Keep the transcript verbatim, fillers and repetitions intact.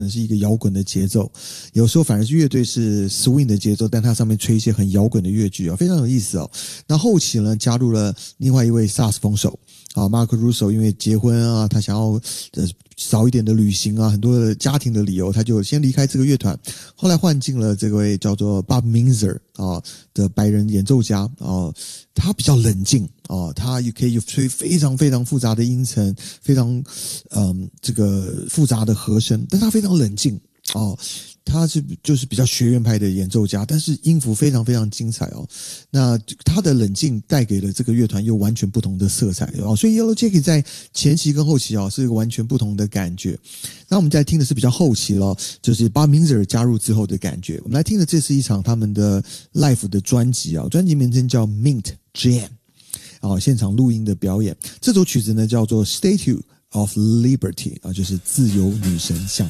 能是一个摇滚的节奏，有时候反而是乐队是 swing 的节奏，但它上面吹一些很摇滚的乐句啊，非常有意思哦。那后期呢，加入了另外一位萨克斯风手啊 ，Mark Russo， 因为结婚啊，他想要呃少一点的旅行啊，很多的家庭的理由，他就先离开这个乐团，后来换进了这位叫做 Bob Minzer 啊的白人演奏家啊，他比较冷静啊，他也可以吹非常非常复杂的音程，非常嗯这个复杂的和声，但他非常冷静哦，他是就是比较学院派的演奏家，但是音符非常非常精彩哦。那他的冷静带给了这个乐团又完全不同的色彩哦，所以 Yellow Jacket 在前期跟后期哦是一个完全不同的感觉。那我们在听的是比较后期了，就是 Bob Minzer 加入之后的感觉。我们来听的这是一场他们的 live 的专辑啊，专辑名称叫 Mint Jam 啊，现场录音的表演。这首曲子呢叫做 Statue of Liberty 啊，就是自由女神像。